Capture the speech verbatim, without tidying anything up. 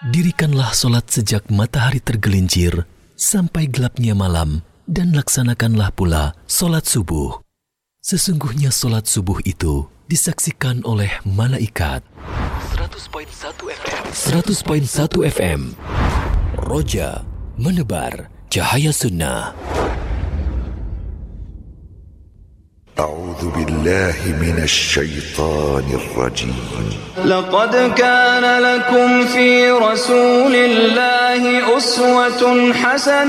Dirikanlah solat sejak matahari tergelincir sampai gelapnya malam, dan laksanakanlah pula solat subuh. Sesungguhnya solat subuh itu disaksikan oleh malaikat. seratus koma satu F M Roja menebar cahaya sunnah. أعوذ بالله من الشيطان الرجيم. لقد كان لكم في رسول الله أسوة حسنة